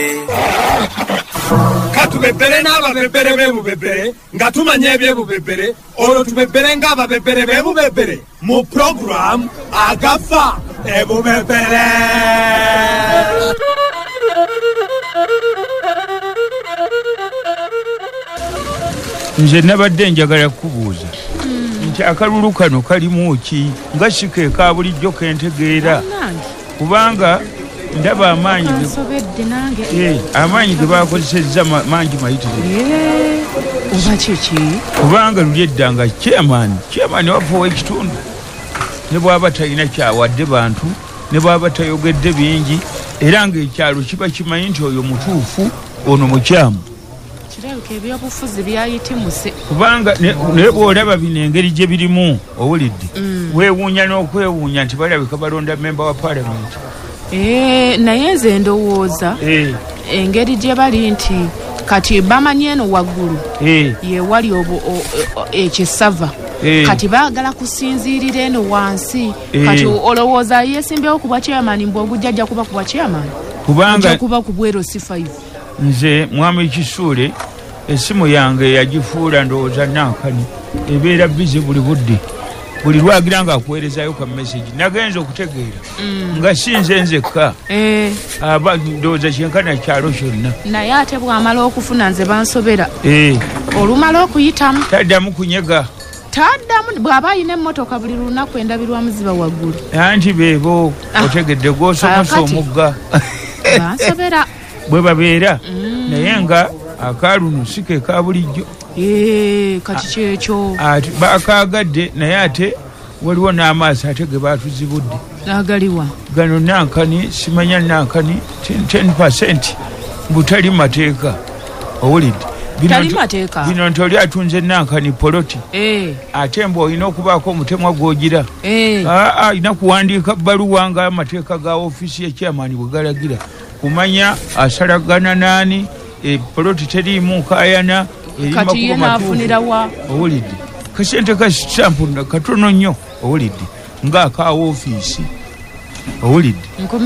Katubebere n'ababebere b'ebubebere nga tumanya ebyebubebere olwo tubebere ng'ababebere b'ebubebere mu program Agafa Ebubebere. Nze nabadde njagala kubuuza nti akalulu kano kalimu ki nga sike ka bulijjo kentegeera kubanga ndaba amaanyi ge bakozesezza mangi mayitirivu oba kiki kubanga luli eddanga chairman waffe w'ekitundu ne bw'aba talina kyawadde bantu ne bw'aba tayogedde bingi era ng'ekyalo kiba kimanyi nti oyo mutuufu ono mukyamu kirabika ebyobufuzi byayitimuse kubanga naye bw'olaba bino engeri gye birimu owulidde weewuunya n'okwewuunya nti balabika balonda memba wa paalamenti. Naye nze ndowooza engeri gye bali nti kati bamanyi eno waggulu ye wali ekisava kati baagala kusinziirira eno wansi kati olowooza yeesimbyewo ku bwa chairman mbwe ogujjajja kuba ku bwa chairman kubanga kuba ku bwero si 5. Nze mwami Kisuule esimu yange yagifuula ndowooza nankani ebeera bizi buli budde buli lwagira nga akuweerezayo ka message nagenza okutegeera nga sinze nzekka aba ndowooza kyenkana kyalo kyonna naye ate bw'amala okufuna nze bansobera olumala okuyitamu taddamu kunyega taddamu bw'aba ayina emmotoka buli lunaku endabirwamu ziba waggulu anti beebo otegedde gw'osomesa omugga bansobera bwe babeera naye nga akaluno sike ka bulijjo kati kyekyo bakaagadde naye ate waliwo n'amaaso ate ge baatuzibudde agaliwa gano nankani simanya nankani 10% butali mateeka owulidde bino nti oli atunze nankani poloti ate mbu olina okubaako omutemwa gw'ogira alina kuwandiika bbaluwa nga amateeka ga ofiisi y'ekyamaani bwe galagira kumanya asalagana naani poloti teriimu nkayana kati ye naafunirawa owulidde kasente ka stampu katono nnyo owulidde ng'aka ofiisi owulidde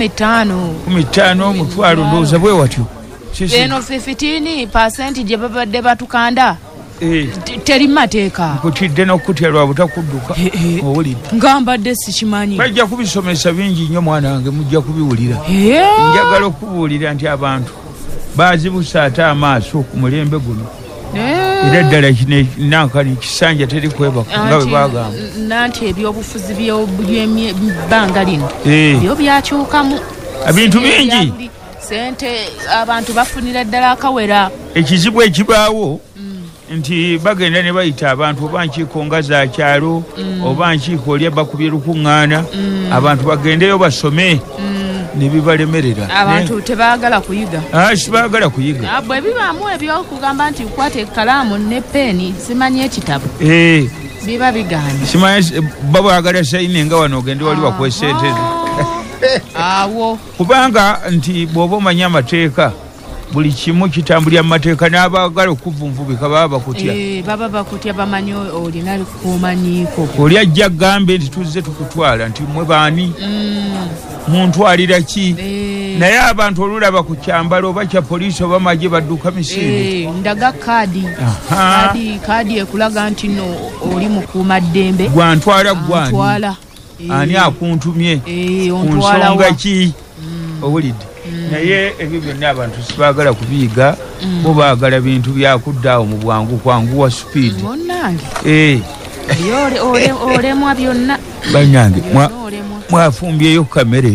15 mutwalo ndowooza bwe watyo eno 15% gye babadde batukanda teri mateeka nkutidde n'okutya lwa butakudduka owulidde nga mbadde sikimanyi bajja kubisomesa bingi nnyo mwana wange mujja kubiwulira njagala okubuulira nti abantu baazibusa ate amaaso ku mulembe guno era ddala nankani kisanja teri kwebaka nga bwe bagamba nanti ebyobufuzi by'ebbanga lino byo byakyukamu ebintu bingi sente abantu bafunira ddala akawera ekizibu ekibaawo nti bagenda ne bayita abantu oba nkiiko nga za kyalo oba nkiiko oli abakubye lukuŋŋaana abantu bagendeyo basome ne bibalemerera abantu tebaagala kuyiga sibaagala kuyiga bwe bibaamu ebyokugamba nti kwata ekkalaamu ne peeni simanyi ekitabo biba bigaanye simanyi babwagala sayine nga wano ogende wali bakwesente awo kubanga nti bw'oba omanyi amateeka buli kimu kitambulira mu mateeka n'abaagala okuvunvubika baba bakutya bamanyi olina kumanyiiko oli ajja gambe nti tuzze tukutwala nti mwe baani muntwalira ki naye abantu olulaba ku kyambalo oba kya poliisi oba magye badduka misinde ndaga kaadi ekulaga nti no oli mukuumaddembe gwantwala gwani ani akuntumye ku nsonga ki owulidde naye ebyo byonna abantu sibaagala kubiyiga bo baagala bintu byakuddaawo mu bwangu kwanguwa supiidi olemwa byonna bannange mwafumbyeyo kamere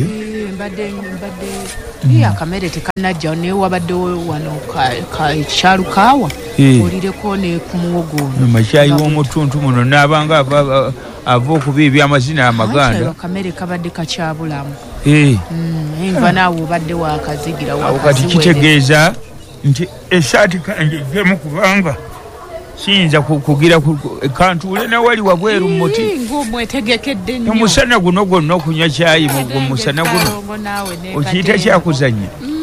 akamere tekanajja naye wabaddewo wano kyalukaawa olireko ne ku muwogo ono makyayi w'omutuntu muno n'abanga ava okubiibya amazina amaganda akamere kabadde kakyabulamu enva naawe obadde wakazigira kati kitegeeza nti esaati kange ejjemu kubanga siyinza kugira kantuule nawali wabweru muti ng'omwetegekedde nnyo omusana guno gwonna okunywa kyayi mu musana guno okiyita kyakuzanya